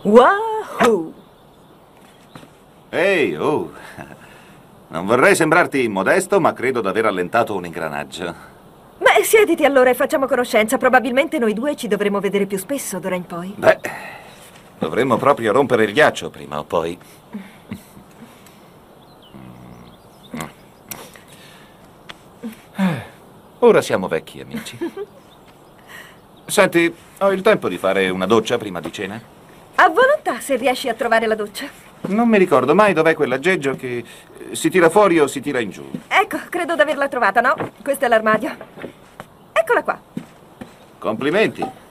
Wahoo! Ehi, oh. Non vorrei sembrarti modesto, ma credo d'aver allentato un ingranaggio. Beh, siediti allora e facciamo conoscenza. Probabilmente noi due ci dovremo vedere più spesso d'ora in poi. Beh, dovremmo proprio rompere il ghiaccio prima o poi. Ora siamo vecchi amici. Senti, ho il tempo di fare una doccia prima di cena? A volontà, se riesci a trovare la doccia. Non mi ricordo mai dov'è quell'aggeggio che si tira fuori o si tira in giù. Ecco, credo di averla trovata, no? Questo è l'armadio. Eccola qua. Complimenti.